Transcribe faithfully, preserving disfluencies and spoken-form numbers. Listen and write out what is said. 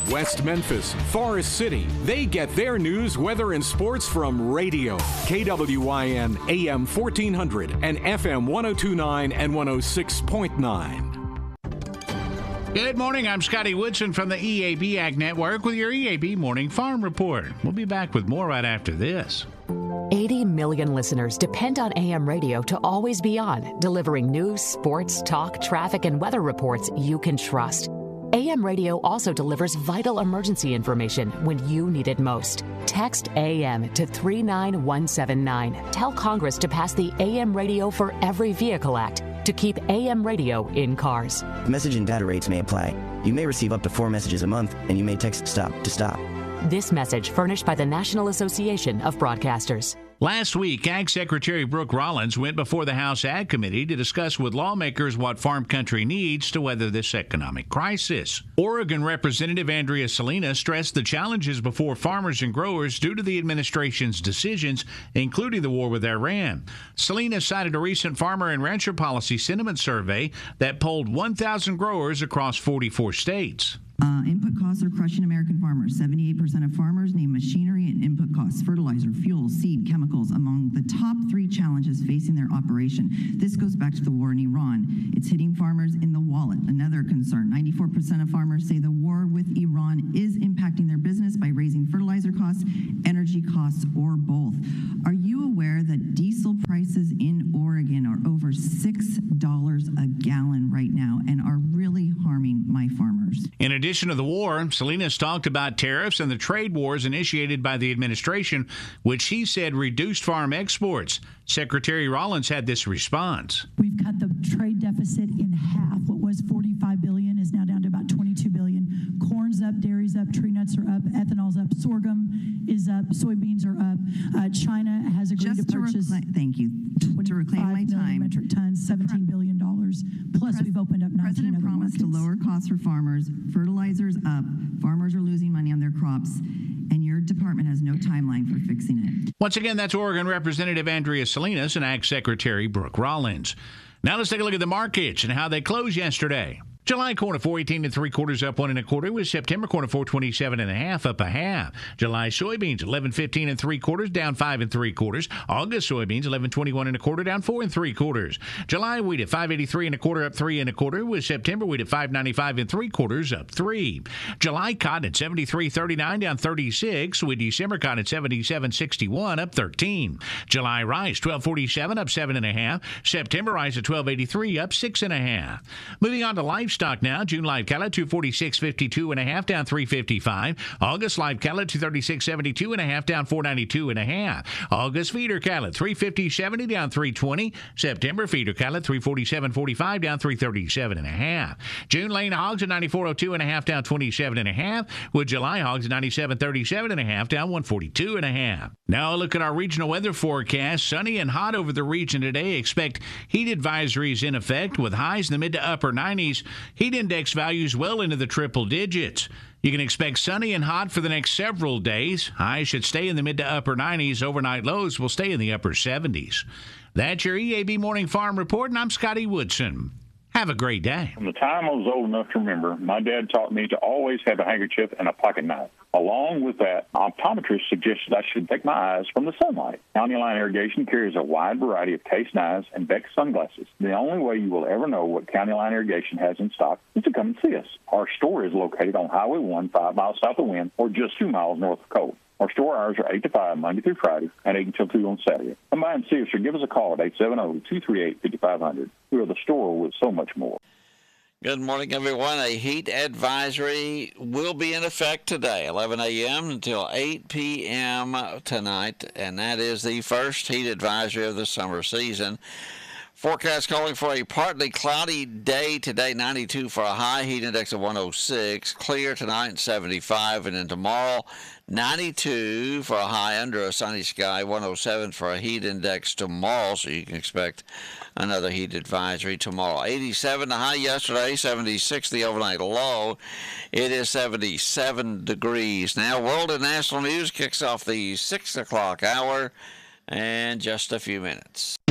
West Memphis, Forest City. They get their news, weather, and sports from radio. K W I N A M fourteen hundred and F M one oh two point nine and one oh six point nine. Good morning. I'm Scotty Woodson from the E A B Ag Network with your E A B Morning Farm Report. We'll be back with more right after this. eighty million listeners depend on A M radio to always be on, delivering news, sports, talk, traffic, and weather reports you can trust. A M radio also delivers vital emergency information when you need it most. Text A M to three nine one seven nine. Tell Congress to pass the A M Radio for Every Vehicle Act to keep A M radio in cars. Message and data rates may apply. You may receive up to four messages a month, and you may text STOP to stop. This message furnished by the National Association of Broadcasters. Last week, Ag Secretary Brooke Rollins went before the House Ag Committee to discuss with lawmakers what farm country needs to weather this economic crisis. Oregon Representative Andrea Salinas stressed the challenges before farmers and growers due to the administration's decisions, including the war with Iran. Salinas cited a recent farmer and rancher policy sentiment survey that polled one thousand growers across forty-four states. Uh, input costs are crushing American farmers. seventy-eight percent of farmers name machinery and input costs, fertilizer, fuel, seed, chemicals, among the top three challenges facing their operation. This goes back to the war in Iran. It's hitting farmers in the wallet. Another concern, ninety-four percent of farmers say the war with Iran is impacting their business by raising fertilizer costs, energy costs, or both. Are you aware that diesel prices in Oregon are over six dollars a gallon right now and are really harming my farmers? In addition to the war, Salinas talked about tariffs and the trade wars initiated by the administration, which he said reduced farm exports. Secretary Rollins had this response. We've cut the trade deficit in half. What was forty-five billion dollars is now down to about twenty-two billion dollars. Corn's up, dairy's up, tree nuts are up, ethanol's up, sorghum is up, soybeans are up. Uh, China has agreed Just to purchase. To reclaim, thank you. To reclaim my time. Metric tons, seventeen billion dollars. Plus, Pres- we've opened up nineteen President other promised markets. to lower costs for farmers. Fertilizer's up. Farmers are losing money on their crops. And your department has no timeline for fixing it. Once again, that's Oregon Representative Andrea Salinas and Ag Secretary Brooke Rollins. Now let's take a look at the markets and how they closed yesterday. July corn at four eighteen and three quarters up one and a quarter, with September corn at four twenty-seven and a half up a half. July soybeans eleven fifteen and three quarters down five and three quarters. August soybeans eleven twenty-one and a quarter down four and three quarters. July wheat at five eighty-three and a quarter up three and a quarter, with September wheat at five ninety-five and three quarters up three. July cotton at seventy-three thirty-nine down thirty-six, with December cotton at seventy-seven sixty-one up thirteen. July rice twelve forty-seven up seven and a half. September rice at twelve eighty-three up six and a half. Moving on to livestock. Stock now. June live cattle two forty-six fifty-two and a half down three fifty-five. August live cattle two thirty-six seventy-two and a half down four ninety-two and a half. August feeder cattle three fifty seventy down three twenty. September feeder cattle three forty-seven forty-five down three thirty-seven and a half. June lane hogs at ninety-four oh two and a half down twenty-seven and a half, with July hogs at ninety-seven thirty-seven and a half down one forty-two and a half. Now a look at our regional weather forecast. Sunny and hot over the region today. Expect heat advisories in effect with highs in the mid to upper nineties. Heat index values well into the triple digits. You can expect sunny and hot for the next several days. Highs should stay in the mid to upper nineties. Overnight lows will stay in the upper seventies. That's your E A B Morning Farm Report, and I'm Scotty Woodson. Have a great day. From the time I was old enough to remember, my dad taught me to always have a handkerchief and a pocket knife. Along with that, optometrist suggested I should protect my eyes from the sunlight. County Line Irrigation carries a wide variety of case knives and Beck sunglasses. The only way you will ever know what County Line Irrigation has in stock is to come and see us. Our store is located on Highway one, five miles south of Wynn, or just two miles north of Cole. Our store hours are eight to five, Monday through Friday, and eight until two on Saturday. Come by and see us or give us a call at eight seven zero, two three eight, five five zero zero. We are the store with so much more. Good morning, everyone. A heat advisory will be in effect today, eleven a.m. until eight p.m. tonight, and that is the first heat advisory of the summer season. Forecast calling for a partly cloudy day today, ninety-two for a high, heat index of one oh six. Clear tonight, seventy-five, and then tomorrow, ninety-two for a high under a sunny sky, one oh seven for a heat index tomorrow, so you can expect another heat advisory tomorrow. eighty-seven the high yesterday, seventy-six the overnight low. It is seventy-seven degrees. Now, world and national news kicks off the six o'clock hour in just a few minutes.